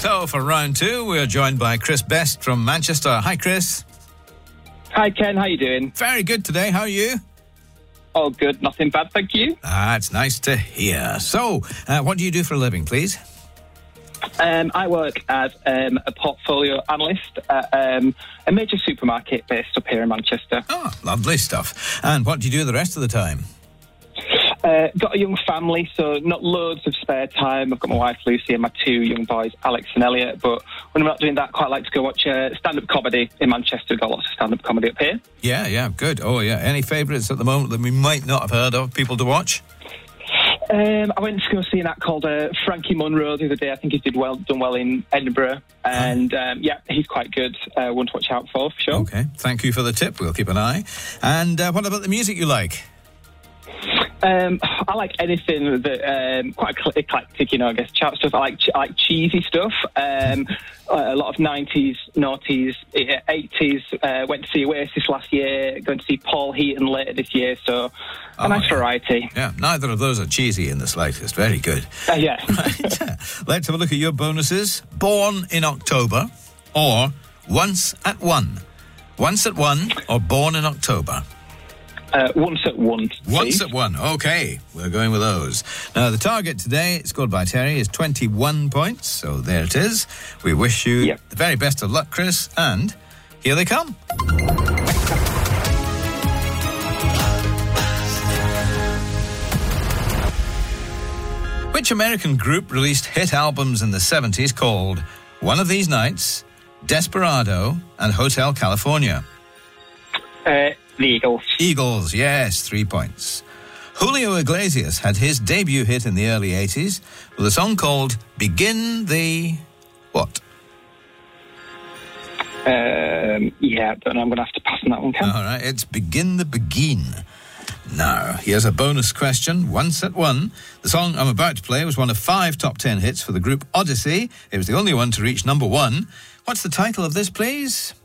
So for round two, we're joined by Chris Best from Manchester. Hi, Chris. Hi, Ken. How you doing? Very good today. How are you? All good. Nothing bad, thank you. It's nice to hear. So, what do you do for a living, please? I work as a portfolio analyst at a major supermarket based up here in Manchester. Oh, lovely stuff. And what do you do the rest of the time? Got a young family, so not loads of spare time. I've got my wife Lucy and my two young boys, Alex and Elliot. But when I'm not doing that, I quite like to go watch stand-up comedy in Manchester. We've got lots of stand-up comedy up here. Yeah, good. Oh, yeah. Any favourites at the moment that we might not have heard of, people to watch? I went to go see an act called Frankie Munro the other day. I think he's done well in Edinburgh. And, he's quite good. One to watch out for sure. OK. Thank you for the tip. We'll keep an eye. And what about the music you like? I like anything that quite eclectic, I guess chart stuff. I like cheesy stuff. A lot of 90s, noughties, 80s. Went to see Oasis last year. Going to see Paul Heaton later this year. So a nice variety. Yeah, neither of those are cheesy in the slightest. Very good. Yeah. Right. Let's have a look at your bonuses. Born in October or Once at One. Once at One or Born in October. Once at One. Once at One. OK, we're going with those. Now, the target today, scored by Terry, is 21 points. So there it is. We wish you the very best of luck, Chris. And here they come. Which American group released hit albums in the 70s called One of These Nights, Desperado, and Hotel California? The Eagles. Eagles, yes, 3 points. Julio Iglesias had his debut hit in the early 80s with a song called Begin the... what? I don't know. I'm going to have to pass on that one, Ken. All right, it's Begin the Begin. Now, here's a bonus question. Once at One. The song I'm about to play was one of 5 top 10 hits for the group Odyssey. It was the only one to reach number 1. What's the title of this, please?